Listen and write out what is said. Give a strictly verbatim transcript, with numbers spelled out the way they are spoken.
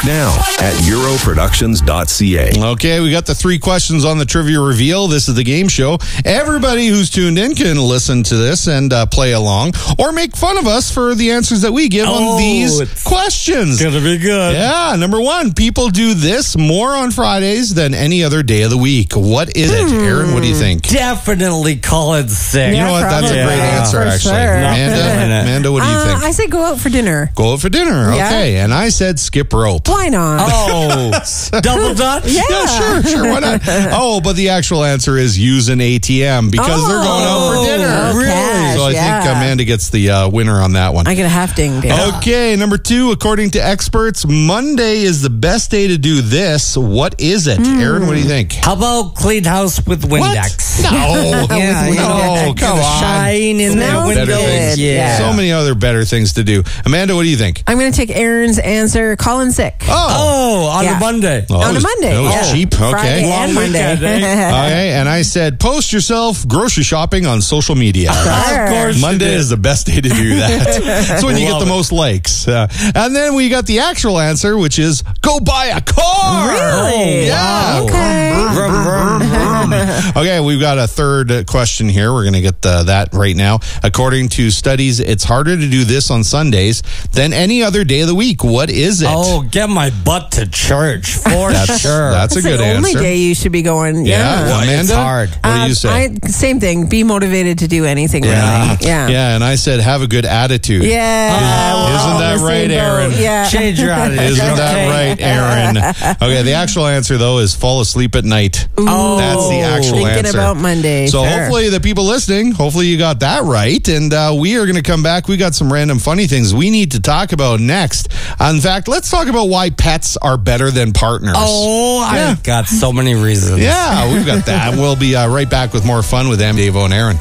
now at euro productions dot c a. Okay, we got the three questions on the trivia reveal. This is the game show. Everybody who's tuned in can listen to this and uh, play along or make fun of us for the answers that we give Oh, on these it's questions. Gonna be good. Yeah, number one, people do this more on Fridays than any other day of the week. What is it? Aaron, what do you think? Definitely call it sick. You know what? That's a probably. great Yeah, answer, for actually. sure. Amanda, Amanda, what do you Uh, think? I say go out for dinner. Go out for dinner. Yeah. Okay. And I said skip rope. Why not? Oh, double dutch? Yeah. Yeah, sure, sure. Why not? Oh, but the actual answer is use an A T M because they're going out for dinner. Oh, Really? cash, So I yeah. think Amanda gets the uh, winner on that one. I get a half ding. Ding. Okay, number two, according to experts, Monday is the best day to do this. What is it? Aaron, what do you think? How about clean house with Windex? What? No. Yeah, no, yeah. come on. Shine in the Smells window. Better things. Yeah. So many other better things to do. Amanda, what do you think? I'm going to take Aaron's answer. Call in sick. Oh, on Yeah. a Monday. Oh, that on was- a Monday. That was yeah. cheap. Okay. Friday Long and Monday. weekend, eh? Okay, and I said post yourself grocery shopping on social media. Of course. you Monday did. is the best day to do that. That's when you get Love the it. most likes. Uh, and then we got the actual answer, which is go buy a car. Really? Yeah. Okay. Vroom, vroom, vroom. Okay, we've got a third uh, question here. We're going to get uh, that right now. According to studies, it's harder to do this on Sundays than any other day of the week. What is it? Oh, get my butt to church for that's, sure. That's a That's good the only answer. day you should be going. Yeah, Yeah. Well, Amanda, it's hard. What do Um, you say? I, same thing. Be motivated to do anything. yeah. Really. Yeah. yeah, and I said have a good attitude. Yeah. we're Isn't all that in the right, same boat. Aaron? Yeah. Change your attitude. Isn't that okay? right, Aaron? Okay, the actual answer, though, is fall asleep at night. Oh. That's the actual Thinking answer. about Monday. So Sure. hopefully the people listening, hopefully you got that right. And uh, we are going to come back. We got some random funny things we need to talk about next. In fact, let's talk about why pets are better than partners. Oh, Yeah. I've got so many reasons. Yeah, we've got that. We'll be uh, right back with more fun with Am, Davo, and Aaron.